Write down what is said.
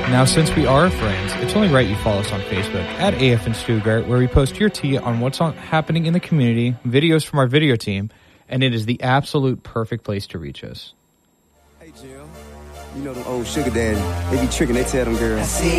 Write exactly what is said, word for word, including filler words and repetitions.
Now, since we are friends, it's only right you follow us on Facebook at A F N Stuttgart, where we post your tea on what's on, happening in the community, videos from our video team, and it is the absolute perfect place to reach us. Hey, Jim. You know them old sugar daddy. They be tricking. They tell them girls,